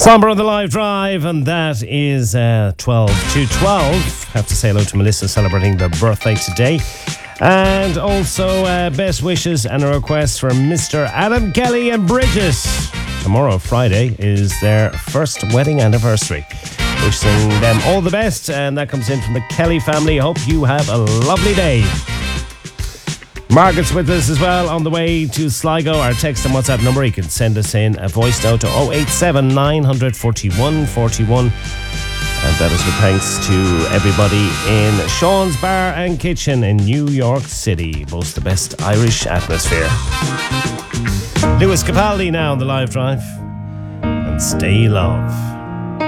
Slumber on the Live Drive, and that is 12 to 12. Have to say hello to Melissa celebrating their birthday today. And also best wishes and a request for Mr. Adam Kelly and Bridget. Tomorrow, Friday, is their first wedding anniversary. Wishing them all the best, and that comes in from the Kelly family. Hope you have a lovely day. Margaret's with us as well on the way to Sligo. Our text and WhatsApp number, you can send us in a voice note to 087 941 41. And that is with thanks to everybody in Sean's Bar and Kitchen in New York City. Boast the best Irish atmosphere. Lewis Capaldi now on the Live Drive. And Stay Love.